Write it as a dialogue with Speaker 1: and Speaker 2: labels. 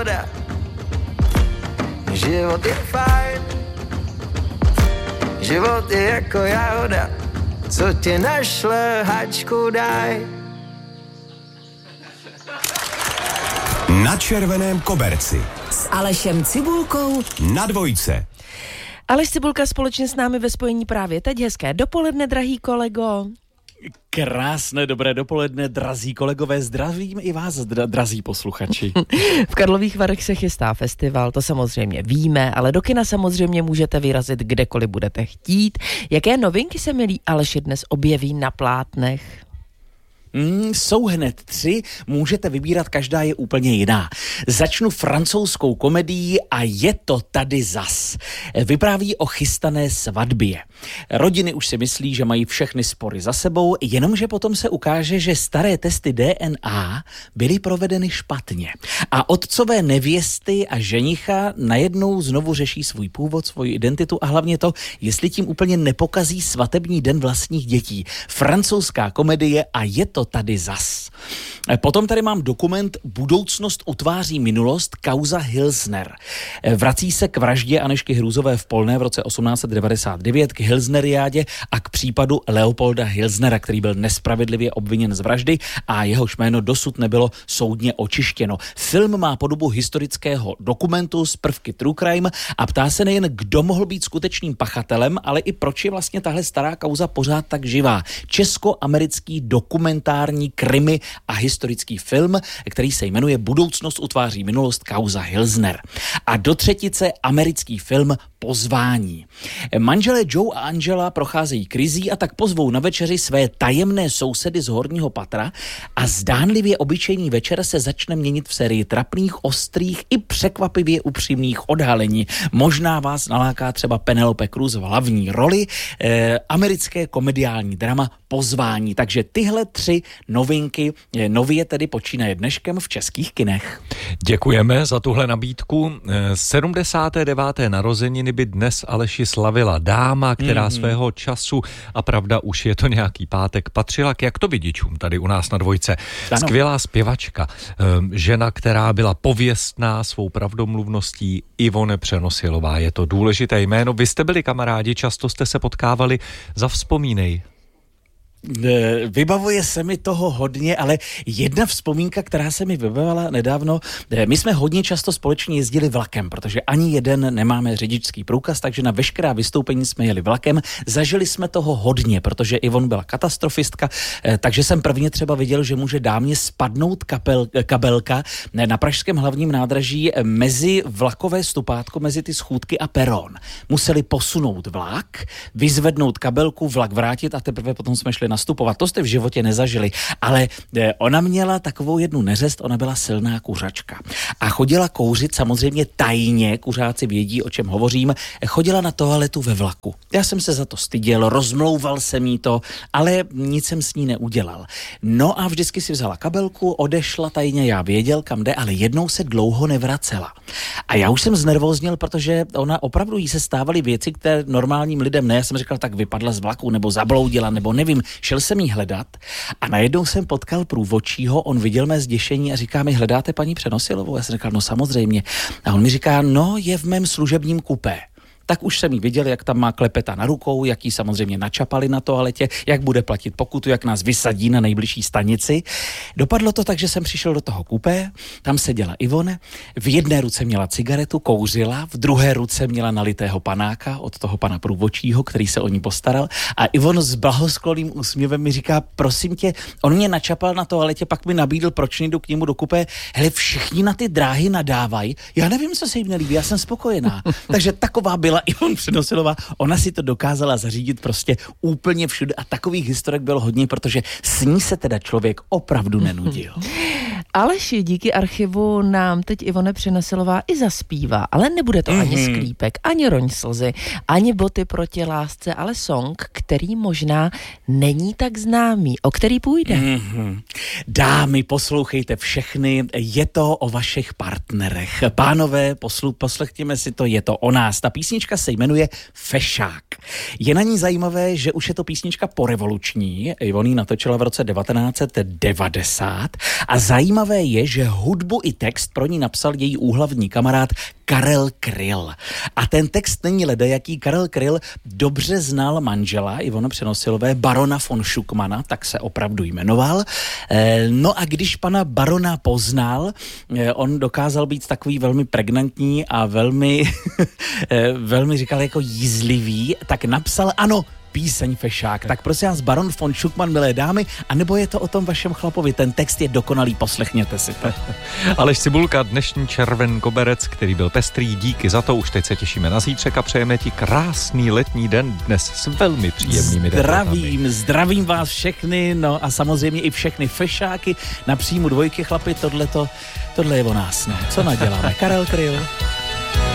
Speaker 1: jahoda. Život je fajn, život je jako jahoda, co tě našle, hačku daj.
Speaker 2: Na červeném koberci
Speaker 3: s Alešem Cibulkou
Speaker 2: na Dvojce.
Speaker 4: Aleš Cibulka společně s námi ve spojení právě teď. Hezké dopoledne, drahý kolego.
Speaker 5: Krásné dobré dopoledne, drazí kolegové, zdravím i vás, drazí posluchači.
Speaker 4: V Karlových Varech se chystá festival, to samozřejmě víme, ale do kina samozřejmě můžete vyrazit kdekoliv budete chtít. Jaké novinky se, milí Aleši, dnes objeví na plátnech?
Speaker 5: Jsou hned 3, můžete vybírat, každá je úplně jiná. Začnu francouzskou komedií A je to tady zas. Vypráví o chystané svatbě. Rodiny už si myslí, že mají všechny spory za sebou, jenomže potom se ukáže, že staré testy DNA byly provedeny špatně. A otcové nevěsty a ženicha najednou znovu řeší svůj původ, svoji identitu a hlavně to, jestli tím úplně nepokazí svatební den vlastních dětí. Francouzská komedie A je to tady zas. Potom tady mám dokument Budoucnost utváří minulost, kauza Hilsner. Vrací se k vraždě Anežky Hrůzové v Polné v roce 1899, k Hilsneriádě a k případu Leopolda Hilsnera, který byl nespravedlivě obviněn z vraždy a jehož jméno dosud nebylo soudně očištěno. Film má podobu historického dokumentu s prvky true crime a ptá se nejen, kdo mohl být skutečným pachatelem, ale i proč je vlastně tahle stará kauza pořád tak živá. Česko-americký dokumentární krimi a historický film, který se jmenuje Budoucnost utváří minulost, kauza Hilsner. A do třetice americký film Pozvání. Manželé Joe a Angela procházejí krizí a tak pozvou na večeři své tajemné sousedy z horního patra a zdánlivě obyčejný večer se začne měnit v sérii trapných, ostrých i překvapivě upřímných odhalení. Možná vás naláká třeba Penelope Cruz v hlavní roli, americké komediální drama Pozvání. Takže tyhle 3 novinky nově tedy počínaje dneškem v českých kinech.
Speaker 6: Děkujeme za tuhle nabídku. 79. narozeniny by dnes Aleši slavila dáma, která svého času, a pravda už je to nějaký pátek, patřila k jaktovidičům tady u nás na Dvojce.
Speaker 5: Ano.
Speaker 6: Skvělá zpěvačka, žena, která byla pověstná svou pravdomluvností, Ivone Přenosilová. Je to důležité jméno. Vy jste byli kamarádi, často jste se potkávali. Zavzpomínej.
Speaker 5: Vybavuje se mi toho hodně, ale jedna vzpomínka, která se mi vybavila nedávno, my jsme hodně často společně jezdili vlakem, protože ani jeden nemáme řidičský průkaz, takže na veškerá vystoupení jsme jeli vlakem. Zažili jsme toho hodně, protože Ivon byla katastrofistka, takže jsem prvně třeba viděl, že může dámě spadnout kabelka na pražském hlavním nádraží mezi vlakové stupátko, mezi ty schůdky a peron. Museli posunout vlak, vyzvednout kabelku, vlak vrátit a teprve potom jsme šli nastupovat. To jste v životě nezažili, ale ona měla takovou jednu neřest, ona byla silná kuřačka. A chodila kouřit samozřejmě tajně, kuřáci vědí, o čem hovořím, chodila na toaletu ve vlaku. Já jsem se za to styděl, rozmlouval jsem jí to, ale nic jsem s ní neudělal. No a vždycky si vzala kabelku, odešla tajně, já věděl, kam jde, ale jednou se dlouho nevracela. A já už jsem znervózněl, protože ona opravdu jí se stávaly věci, které normálním lidem ne. Já jsem říkal, tak vypadla z vlaku, nebo zabloudila, nebo nevím. Šel jsem jí hledat a najednou jsem potkal průvodčího, on viděl mé zděšení a říká mi, hledáte paní Přenosilovou? Já jsem říkal, no samozřejmě. A on mi říká, no je v mém služebním kupé. Tak už jsem jí viděl, jak tam má klepeta na rukou, jak jí samozřejmě načapali na toaletě, jak bude platit pokutu, jak nás vysadí na nejbližší stanici. Dopadlo to tak, že jsem přišel do toho kupé, tam seděla Ivone, v jedné ruce měla cigaretu, kouřila, v druhé ruce měla nalitého panáka od toho pana průvodčího, který se o ní postaral a Ivon s blahoskloným úsměvem mi říká, prosím tě, on mě načapal na toaletě, pak mi nabídl, proč nejdu k němu do kupé, hele, všichni na ty dráhy nadávají, já nevím, co se jim nelíbí, já jsem spokojená. Takže taková byla Ivon Přenosilová, ona si to dokázala zařídit prostě úplně všude a takových historek bylo hodně, protože s ní se teda člověk opravdu nenudil.
Speaker 4: Aleši, díky archivu nám teď Ivone Přenosilová i zaspívá, ale nebude to ani Sklípek, ani Roň slzy, ani Boty proti lásce, ale song, který možná není tak známý, o který půjde.
Speaker 5: Dámy, poslouchejte všechny, je to o vašich partnerech. Pánové, poslechněme si to, je to o nás. Ta písnička písnička se jmenuje Fešák. Je na ní zajímavé, že už je to písnička porevoluční, on ji natočila v roce 1990 a zajímavé je, že hudbu i text pro ní napsal její úhlavní kamarád Karel Kryl. A ten text není ledajaký. Karel Kryl dobře znal manžela Ivony Přenosilové, barona von Schuckmanna, tak se opravdu jmenoval. No a když pana barona poznal, on dokázal být takový velmi pregnantní a velmi, velmi říkal jako jízlivý, tak napsal, ano, píseň Fešák. Tak prosím vás, baron von Schuckmann, milé dámy, anebo je to o tom vašem chlapovi. Ten text je dokonalý, poslechněte si to.
Speaker 6: Aleš Cibulka, dnešní červen koberec, který byl pestrý, díky za to. Už teď se těšíme na zítřek a přejeme ti krásný letní den dnes s velmi příjemnými
Speaker 5: debatami. Zdravím vás všechny, no a samozřejmě i všechny fešáky na příjmu Dvojky, chlapi, tohle je o nás, no. Co naděláme? Karel Kryl.